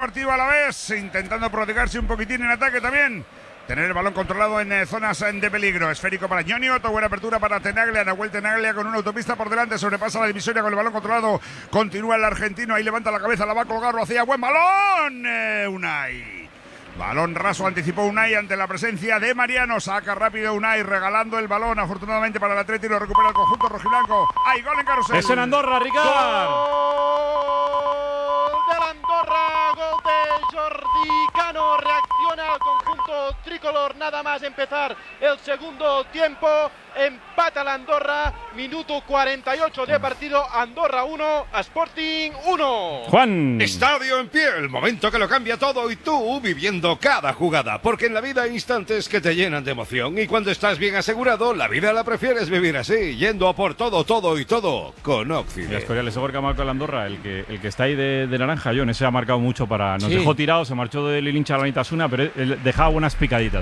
Deportivo Alavés, intentando prodigarse un poquitín en ataque también. Tener el balón controlado en zonas de peligro. Esférico para Ñonioto, buena apertura para Tenaglia. Nahuel Tenaglia con una autopista por delante. Sobrepasa la divisoria con el balón controlado. Continúa el argentino, ahí levanta la cabeza, la va a colgar, lo hacía. Buen balón, Unai. Balón raso, anticipó Unai ante la presencia de Mariano. Saca rápido Unai, regalando el balón. Afortunadamente para el Atleti, lo recupera el conjunto rojiblanco. ¡Hay gol en Carrusel! Es en Andorra, Ricard. Gol del Andorra, gol de Jordi Cano. Reacciona al conjunto tricolor nada más empezar el segundo tiempo. Empata el Andorra, minuto 48 de partido. Andorra 1, Sporting 1. Juan. Estadio en pie, el momento que lo cambia todo y tú viviendo cada jugada. Porque en la vida hay instantes que te llenan de emoción y cuando estás bien asegurado, la vida la prefieres vivir así, yendo a por todo, todo y todo con Occident. Y Escorial, ese gol que ha marcado el Andorra, el que está ahí de naranja, John, ese ha marcado mucho para... Nos dejó tirados, se marchó del hincha a la Nitasuna, pero él dejaba buenas picaditas.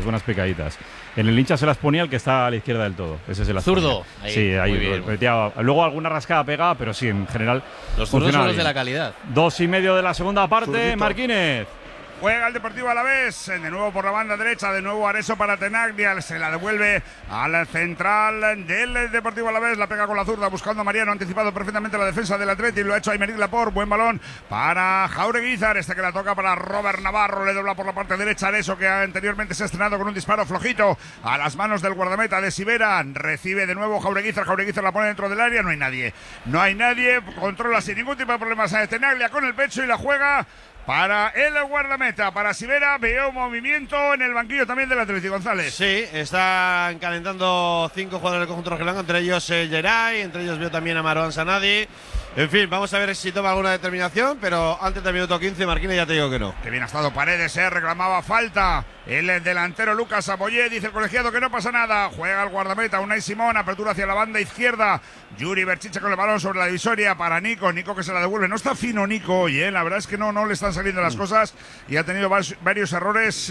En el hincha se las ponía el que está a la izquierda del todo. Ese es el zurdo. Ahí, sí, ahí. Luego alguna rascada pegada, pero sí, en general. Los zurdos son los de la calidad. 2:30 de la segunda parte, Zurdito. Marquínez. Juega el Deportivo Alavés, de nuevo por la banda derecha, de nuevo Areso para Tenaglia, se la devuelve al central del Deportivo Alavés, la pega con la zurda buscando a Mariano, anticipado perfectamente la defensa del Atleti, lo ha hecho Aymeric Laporte, buen balón para Jaureguizar, que la toca para Robert Navarro, le dobla por la parte derecha Areso, que anteriormente se ha estrenado con un disparo flojito a las manos del guardameta de Sivera, recibe de nuevo Jaureguizar la pone dentro del área, no hay nadie, controla sin ningún tipo de problemas a Tenaglia con el pecho y la juega para el guardameta, para Sivera. Veo movimiento en el banquillo también del Atlético, González. Sí, están calentando 5 jugadores del conjunto rojiblanco, entre ellos Geray, entre ellos veo también a Marouane Sanadi. En fin, vamos a ver si toma alguna determinación, pero antes del minuto 15, Marquínez, ya te digo que no. Que bien ha estado Paredes, reclamaba falta. El delantero Lucas Aboyé, dice el colegiado que no pasa nada. Juega el guardameta, Unai Simón, apertura hacia la banda izquierda. Yuri Berchiche con el balón sobre la divisoria para Nico que se la devuelve. No está fino Nico hoy, la verdad es que no le están saliendo las cosas y ha tenido varios errores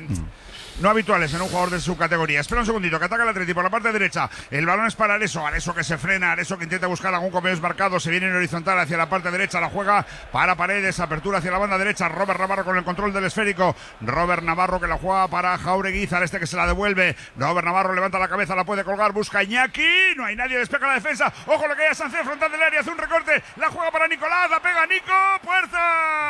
no habituales en un jugador de su categoría. Espera un segundito, que ataca el Atleti por la parte derecha. El balón es para Areso que se frena, Areso que intenta buscar algún compañero marcado, se viene en horizontal hacia la parte derecha, la juega para Paredes, apertura hacia la banda derecha, Robert Navarro con el control del esférico, Robert Navarro que la juega para Jaureguizar, que se la devuelve, Robert Navarro levanta la cabeza, la puede colgar, busca a Iñaki, no hay nadie, despega la defensa, ojo lo que hay a Sánchez, frontal del área, hace un recorte, la juega para Nicolás, la pega Nico, fuerza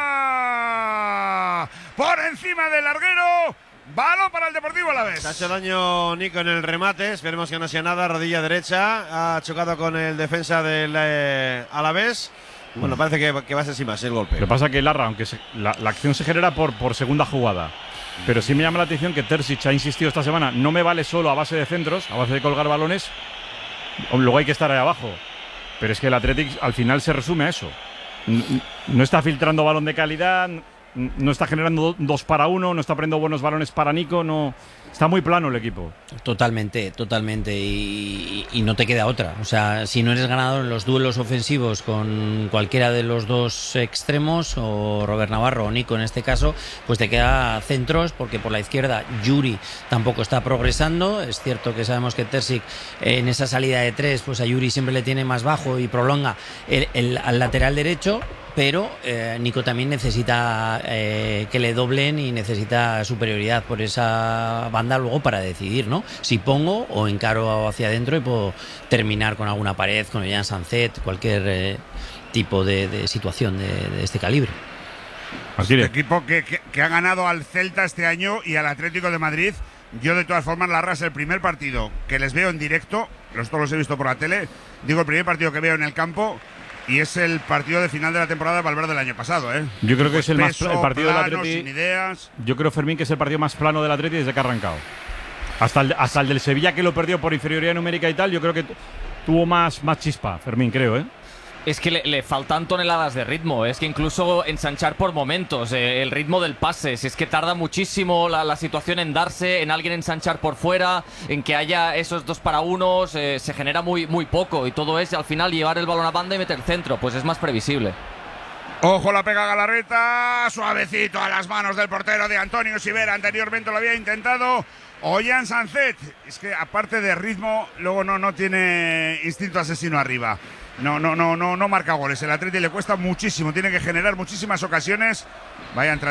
por encima del larguero. Balón para el Deportivo Alavés. Se ha hecho daño Nico en el remate, esperemos que no sea nada, rodilla derecha, ha chocado con el defensa del Alavés. Bueno, parece que va a ser sin más el golpe. Lo que pasa es que Larra, aunque la acción se genera por segunda jugada, pero sí me llama la atención que Terzic ha insistido esta semana, no me vale solo a base de centros, a base de colgar balones, luego hay que estar ahí abajo. Pero es que el Athletic al final se resume a eso. No está filtrando balón de calidad, no está generando 2 para 1, no está poniendo buenos balones para Nico, no está muy plano el equipo. Totalmente, y no te queda otra. O sea, si no eres ganador en los duelos ofensivos con cualquiera de los dos extremos, o Robert Navarro o Nico en este caso, pues te queda centros, porque por la izquierda Yuri tampoco está progresando. Es cierto que sabemos que Terzic en esa salida de 3, pues a Yuri siempre le tiene más bajo y prolonga al lateral derecho. Pero Nico también necesita que le doblen y necesita superioridad por esa banda luego para decidir, ¿no? Si pongo o encaro hacia adentro y puedo terminar con alguna pared, con Ollán Sancet, cualquier tipo de situación de este calibre. Así es. Equipo que ha ganado al Celta este año y al Atlético de Madrid. Yo de todas formas, Larra, es el primer partido que les veo en directo, todos los he visto por la tele, digo el primer partido que veo en el campo. Y es el partido de final de la temporada de Valverde del año pasado, Yo creo que es el partido del Atleti. Sin ideas. Yo creo, Fermín, que es el partido más plano del Atleti desde que ha arrancado. Hasta el del Sevilla, que lo perdió por inferioridad numérica y tal, yo creo que tuvo más chispa, Fermín, creo, Es que le faltan toneladas de ritmo, es que incluso ensanchar por momentos, el ritmo del pase, si es que tarda muchísimo la situación en darse, en alguien ensanchar por fuera, en que haya esos 2 para 1, se genera muy poco, y todo es al final llevar el balón a banda y meter centro, pues es más previsible. Ojo, la pega Galarreta, suavecito a las manos del portero de Antonio Sivera, anteriormente lo había intentado Ollán Sancet, es que aparte de ritmo, luego no tiene instinto asesino arriba. No marca goles. El Atleti le cuesta muchísimo, tiene que generar muchísimas ocasiones. Vaya entrada.